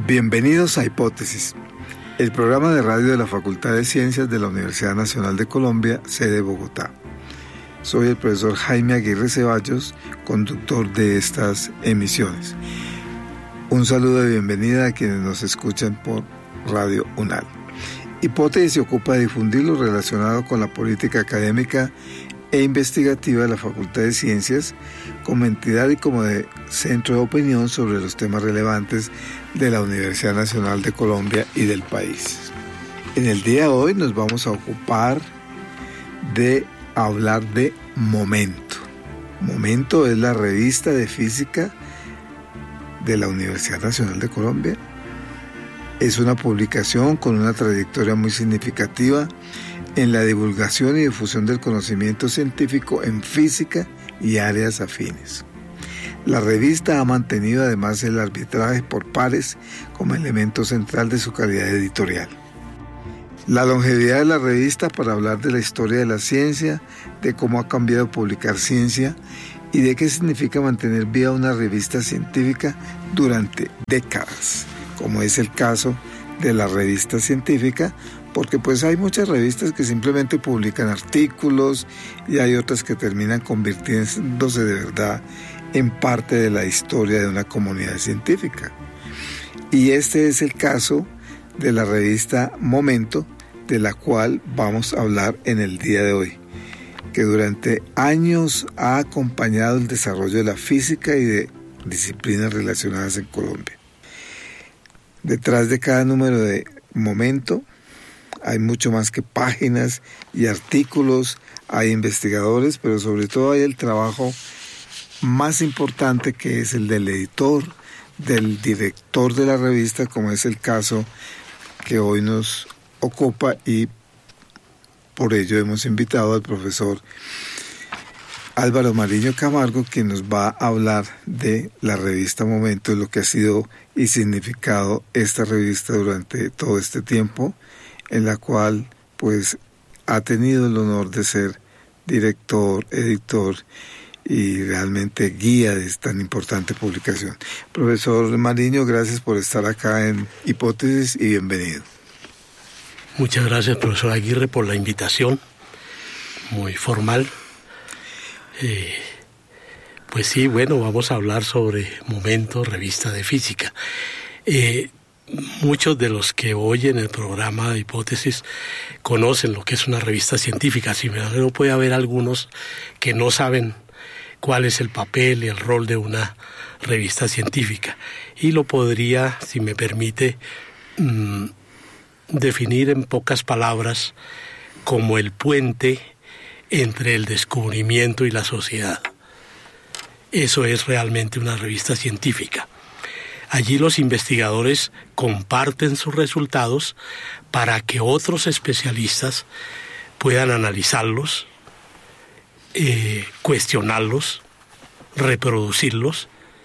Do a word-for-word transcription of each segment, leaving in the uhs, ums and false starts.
Bienvenidos a Hipótesis, el programa de radio de la Facultad de Ciencias de la Universidad Nacional de Colombia, sede Bogotá. Soy el profesor Jaime Aguirre Ceballos, conductor de estas emisiones. Un saludo de bienvenida a quienes nos escuchan por Radio UNAL. Hipótesis se ocupa de difundir lo relacionado con la política académica e investigativa de la Facultad de Ciencias, como entidad y como de centro de opinión sobre los temas relevantes de la Universidad Nacional de Colombia y del país. En el día de hoy nos vamos a ocupar de hablar de Momento. Momento es la revista de física de la Universidad Nacional de Colombia. Es una publicación con una trayectoria muy significativa en la divulgación y difusión del conocimiento científico en física y áreas afines. La revista ha mantenido además el arbitraje por pares como elemento central de su calidad editorial. La longevidad de la revista para hablar de la historia de la ciencia, de cómo ha cambiado publicar ciencia y de qué significa mantener viva una revista científica durante décadas, como es el caso de la revista científica, porque pues hay muchas revistas que simplemente publican artículos y hay otras que terminan convirtiéndose de verdad en parte de la historia de una comunidad científica. Y este es el caso de la revista Momento, de la cual vamos a hablar en el día de hoy, que durante años ha acompañado el desarrollo de la física y de disciplinas relacionadas en Colombia. Detrás de cada número de Momento hay mucho más que páginas y artículos, hay investigadores, pero sobre todo hay el trabajo más importante, que es el del editor, del director de la revista, como es el caso que hoy nos ocupa, y por ello hemos invitado al profesor Álvaro Mariño Camargo, quien nos va a hablar de la revista Momento, lo que ha sido y significado esta revista durante todo este tiempo, en la cual pues ha tenido el honor de ser director, editor y realmente guía de tan importante publicación. Profesor Mariño, gracias por estar acá en Hipótesis y bienvenido. Muchas gracias, profesor Aguirre, por la invitación, muy formal. Eh, pues sí, bueno, vamos a hablar sobre Momento, revista de física. Eh, Muchos de los que oyen el programa de Hipótesis conocen lo que es una revista científica. Sin embargo, puede haber algunos que no saben cuál es el papel y el rol de una revista científica. Y lo podría, si me permite, mmm, definir en pocas palabras como el puente entre el descubrimiento y la sociedad. Eso es realmente una revista científica. Allí los investigadores comparten sus resultados para que otros especialistas puedan analizarlos, eh, cuestionarlos, reproducirlos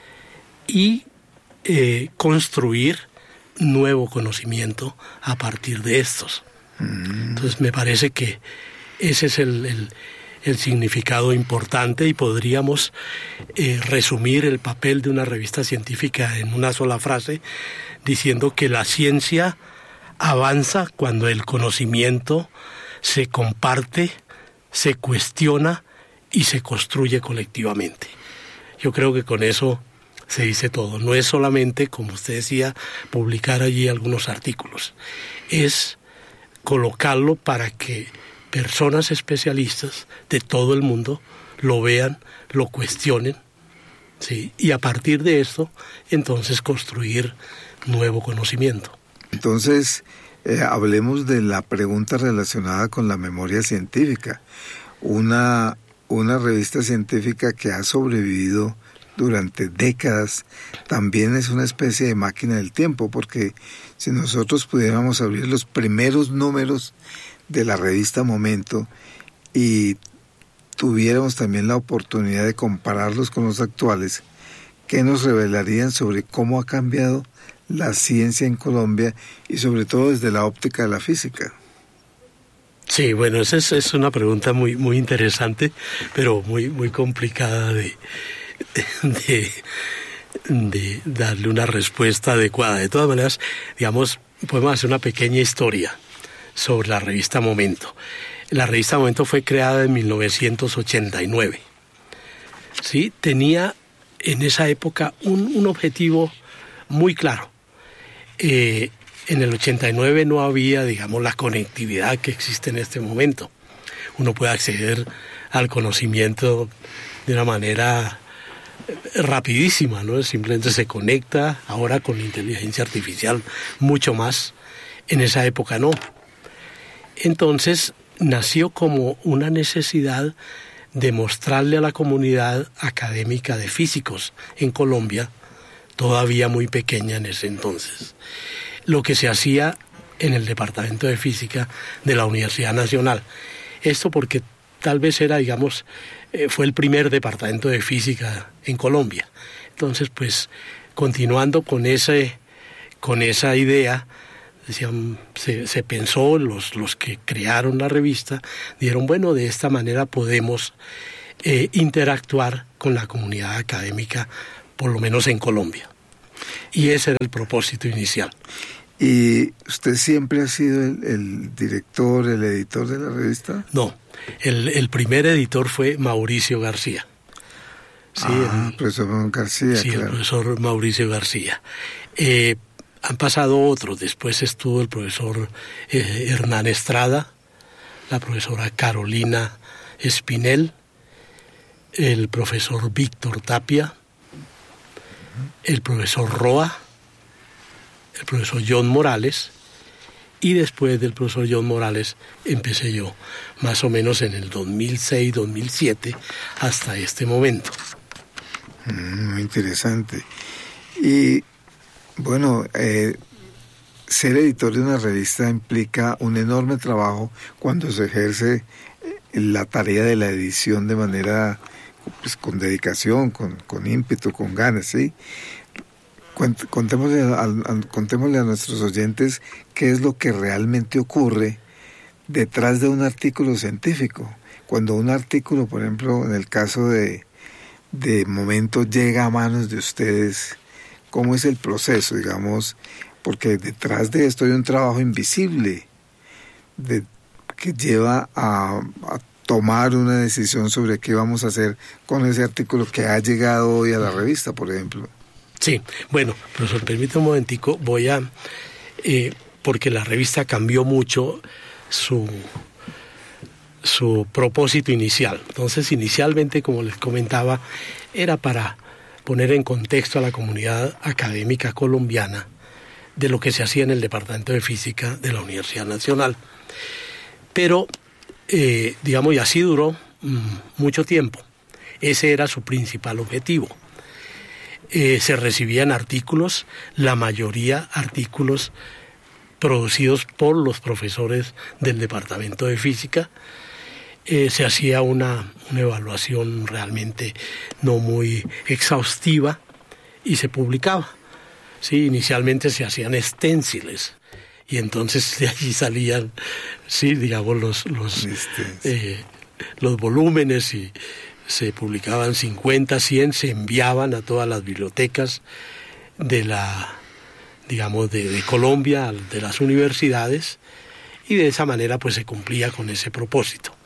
y eh, construir nuevo conocimiento a partir de estos. Mm. Entonces me parece que ese es el, el, el significado importante, y podríamos eh, resumir el papel de una revista científica en una sola frase, diciendo que la ciencia avanza cuando el conocimiento se comparte, se cuestiona y se construye colectivamente. Yo creo que con eso se dice todo. No es solamente, como usted decía, publicar allí algunos artículos. Es colocarlo para que personas especialistas de todo el mundo lo vean, lo cuestionen, ¿sí? Y a partir de esto, entonces construir nuevo conocimiento. Entonces, eh, hablemos de la pregunta relacionada con la memoria científica. Una, una revista científica que ha sobrevivido durante décadas también es una especie de máquina del tiempo, porque si nosotros pudiéramos abrir los primeros números de la revista Momento y tuviéramos también la oportunidad de compararlos con los actuales, ¿qué nos revelarían sobre cómo ha cambiado la ciencia en Colombia y sobre todo desde la óptica de la física? Sí, bueno, esa es, es una pregunta muy, muy interesante, pero muy, muy complicada de, de, de darle una respuesta adecuada. De todas maneras, digamos, podemos hacer una pequeña historia sobre la revista Momento. La revista Momento fue creada en mil novecientos ochenta y nueve. ¿Sí? Tenía en esa época un, un objetivo muy claro. Eh, en el ochenta y nueve no había, digamos, la conectividad que existe en este momento. Uno puede acceder al conocimiento de una manera rapidísima, ¿no? Simplemente se conecta ahora con la inteligencia artificial mucho más. En esa época no. Entonces nació como una necesidad de mostrarle a la comunidad académica de físicos en Colombia, todavía muy pequeña en ese entonces, lo que se hacía en el Departamento de Física de la Universidad Nacional. Esto porque tal vez era, digamos, eh, fue el primer departamento de física en Colombia. Entonces, pues, continuando con ese, con esa idea, decían, se, se pensó, los, los que crearon la revista, dijeron, bueno, de esta manera podemos eh, interactuar con la comunidad académica, por lo menos en Colombia. Y ese era el propósito inicial. ¿Y usted siempre ha sido el, el director, el editor de la revista? No, el, el primer editor fue Mauricio García. Sí, ah, el profesor García, Sí, claro. el profesor Mauricio García. Eh, han pasado otros, después estuvo el profesor eh, Hernán Estrada, la profesora Carolina Espinel, el profesor Víctor Tapia, el profesor Roa, el profesor John Morales, y después del profesor John Morales empecé yo, más o menos en el dos mil seis, dos mil siete, hasta este momento. Mm, muy interesante. Y bueno, eh, ser editor de una revista implica un enorme trabajo cuando se ejerce la tarea de la edición de manera, pues, con dedicación, con, con ímpetu, con ganas, ¿sí? Contémosle a, a, contémosle a nuestros oyentes qué es lo que realmente ocurre detrás de un artículo científico. Cuando un artículo, por ejemplo, en el caso de, de Momento, llega a manos de ustedes, ¿cómo es el proceso, digamos? Porque detrás de esto hay un trabajo invisible de, que lleva a, a tomar una decisión sobre qué vamos a hacer con ese artículo que ha llegado hoy a la revista, por ejemplo. Sí, bueno, profesor, permítame un momentico, voy a, eh, porque la revista cambió mucho su, su propósito inicial. Entonces, inicialmente, como les comentaba, era para poner en contexto a la comunidad académica colombiana de lo que se hacía en el Departamento de Física de la Universidad Nacional. Pero, eh, digamos, y así duró mmm, mucho tiempo. Ese era su principal objetivo. Eh, se recibían artículos, la mayoría artículos producidos por los profesores del Departamento de Física. Eh, se hacía una, una evaluación realmente no muy exhaustiva y se publicaba. Sí, inicialmente se hacían esténciles y entonces de allí salían, sí, digamos, los, los, eh, los volúmenes y se publicaban cincuenta, cien, se enviaban a todas las bibliotecas de la, digamos, de, de Colombia, de las universidades, y de esa manera pues se cumplía con ese propósito.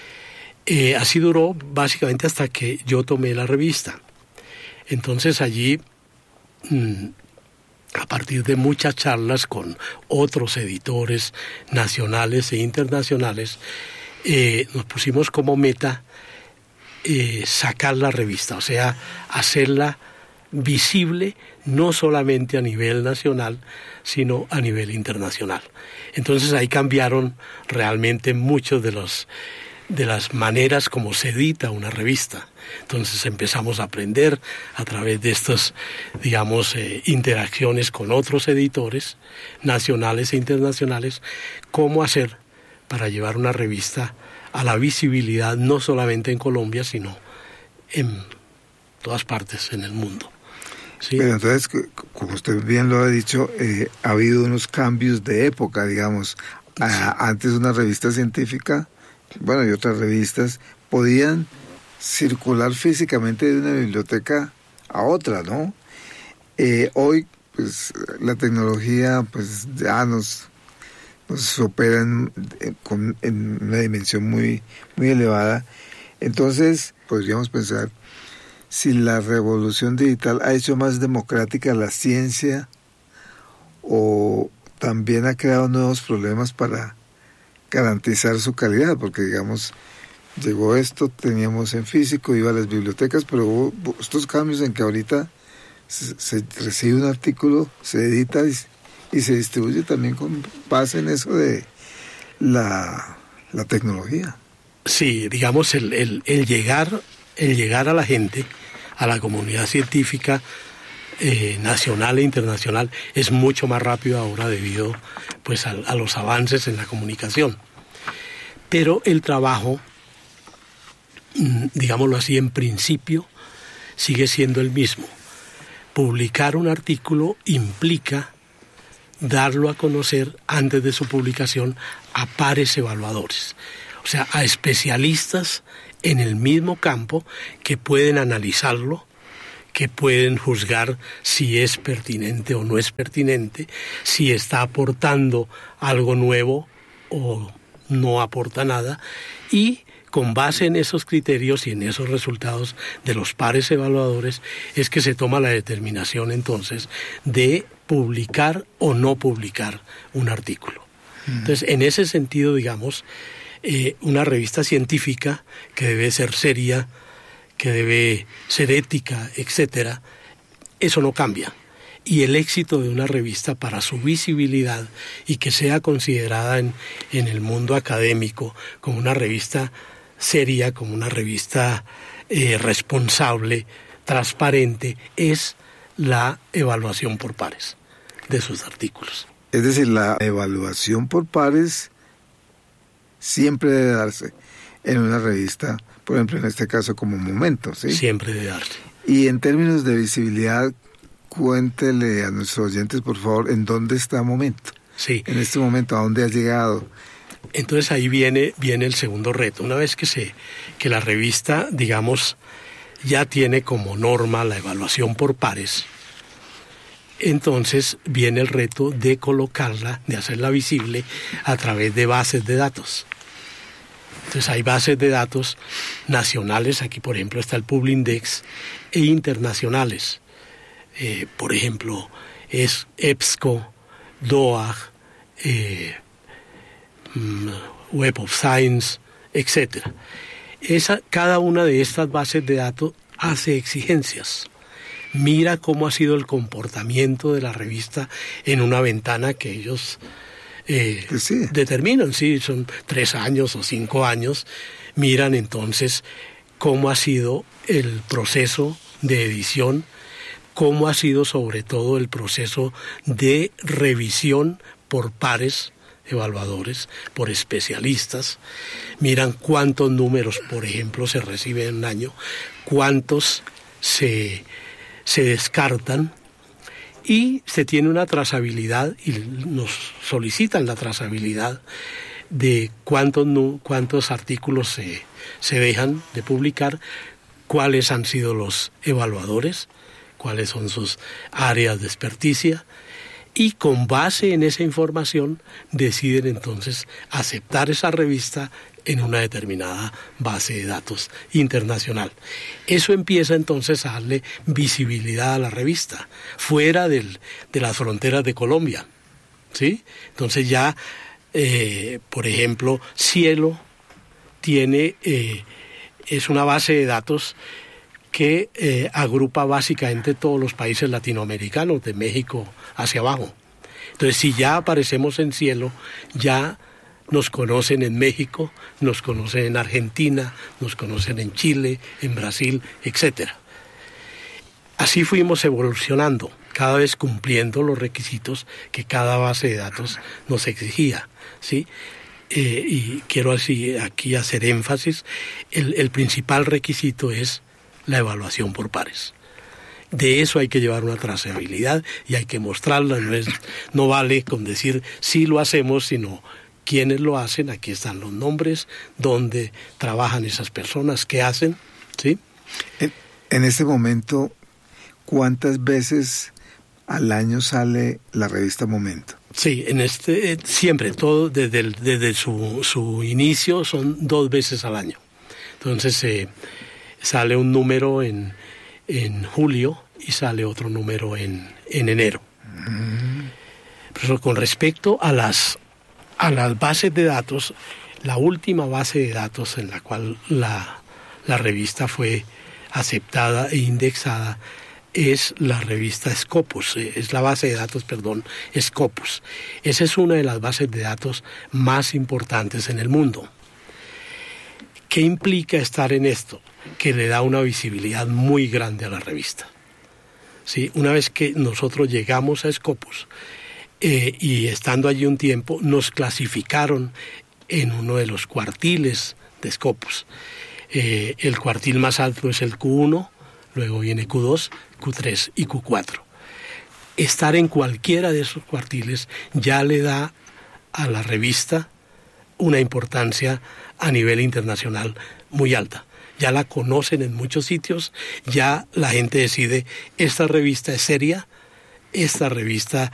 Eh, así duró básicamente hasta que yo tomé la revista. Entonces allí, mmm, a partir de muchas charlas con otros editores nacionales e internacionales, eh, nos pusimos como meta Eh, sacar la revista, o sea, hacerla visible no solamente a nivel nacional, sino a nivel internacional. Entonces ahí cambiaron realmente muchos de los de las maneras como se edita una revista. Entonces empezamos a aprender a través de estas, digamos, eh, interacciones con otros editores nacionales e internacionales, cómo hacer para llevar una revista a la visibilidad no solamente en Colombia, sino en todas partes en el mundo. ¿Sí? Pero entonces, como usted bien lo ha dicho, eh, ha habido unos cambios de época, digamos. Sí. A, antes una revista científica, bueno, y otras revistas, podían circular físicamente de una biblioteca a otra, ¿no? Eh, hoy, pues, la tecnología, pues, ya nos, nos opera en, en, en una dimensión muy, muy elevada. Entonces, podríamos pensar si la revolución digital ha hecho más democrática la ciencia o también ha creado nuevos problemas para garantizar su calidad, porque digamos, llegó esto, teníamos en físico, iba a las bibliotecas, pero hubo estos cambios en que ahorita se, se recibe un artículo, se edita y, y se distribuye también con base en eso de la, la tecnología. Sí, digamos, el, el, el, llegar, el llegar a la gente, a la comunidad científica eh, nacional e internacional, es mucho más rápido ahora debido pues, a, a los avances en la comunicación. Pero el trabajo, digámoslo así, en principio, sigue siendo el mismo. Publicar un artículo implica darlo a conocer antes de su publicación a pares evaluadores, o sea, a especialistas en el mismo campo que pueden analizarlo, que pueden juzgar si es pertinente o no es pertinente, si está aportando algo nuevo o no aporta nada, y con base en esos criterios y en esos resultados de los pares evaluadores es que se toma la determinación entonces de publicar o no publicar un artículo. Mm. Entonces, en ese sentido, digamos, eh, una revista científica que debe ser seria, que debe ser ética, etcétera, eso no cambia. Y el éxito de una revista para su visibilidad y que sea considerada en, en el mundo académico como una revista seria, como una revista eh, responsable, transparente, es la evaluación por pares de sus artículos. Es decir, la evaluación por pares siempre debe darse en una revista, por ejemplo, en este caso como Momento, ¿sí? Siempre debe darse. Y en términos de visibilidad, cuéntele a nuestros oyentes, por favor, en dónde está Momento. Sí. En este momento, ¿a dónde ha llegado? Entonces ahí viene, viene el segundo reto. Una vez que, se, que la revista, digamos, ya tiene como norma la evaluación por pares, entonces viene el reto de colocarla, de hacerla visible a través de bases de datos. Entonces hay bases de datos nacionales, aquí por ejemplo está el Publindex, e internacionales. Eh, por ejemplo, es EBSCO, D O A G, eh, Web of Science, etcétera. Esa, cada una de estas bases de datos hace exigencias. Mira cómo ha sido el comportamiento de la revista en una ventana que ellos eh, sí. determinan, sí, son tres años o cinco años. Miran entonces cómo ha sido el proceso de edición, cómo ha sido sobre todo el proceso de revisión por pares evaluadores, por especialistas. Miran cuántos números, por ejemplo, se reciben en un año, cuántos se, se descartan, y se tiene una trazabilidad, y nos solicitan la trazabilidad de cuántos, cuántos artículos se, se dejan de publicar, cuáles han sido los evaluadores, cuáles son sus áreas de experticia, y con base en esa información deciden entonces aceptar esa revista en una determinada base de datos internacional. Eso empieza entonces a darle visibilidad a la revista, fuera del, de las fronteras de Colombia, ¿sí? Entonces ya, eh, por ejemplo, Cielo tiene, eh, es una base de datos que eh, agrupa básicamente todos los países latinoamericanos, de México hacia abajo. Entonces, si ya aparecemos en Cielo, ya nos conocen en México, nos conocen en Argentina, nos conocen en Chile, en Brasil, etcétera. Así fuimos evolucionando, cada vez cumpliendo los requisitos que cada base de datos nos exigía, ¿sí? Eh, y quiero así aquí hacer énfasis, el, el principal requisito es la evaluación por pares. De eso hay que llevar una trazabilidad y hay que mostrarla. No, es, no vale con decir sí lo hacemos, sino quiénes lo hacen. Aquí están los nombres, dónde trabajan esas personas, qué hacen, ¿sí? En, en este momento, ¿cuántas veces al año sale la revista Momento. Sí, en este siempre, todo desde, el, desde su, su inicio son dos veces al año. Entonces eh, sale un número en, en julio y sale otro número en, en enero. Mm. Pero con respecto a las, a las bases de datos, la última base de datos en la cual la, la revista fue aceptada e indexada es la revista Scopus, es la base de datos, perdón, Scopus. Esa es una de las bases de datos más importantes en el mundo. ¿Qué implica estar en esto? Que le da una visibilidad muy grande a la revista. ¿Sí? Una vez que nosotros llegamos a Scopus eh, y estando allí un tiempo, nos clasificaron en uno de los cuartiles de Scopus. Eh, el cuartil más alto es el Q uno, luego viene Q dos, Q tres y Q cuatro. Estar en cualquiera de esos cuartiles ya le da a la revista una importancia a nivel internacional muy alta. Ya la conocen en muchos sitios, ya la gente decide, esta revista es seria, esta revista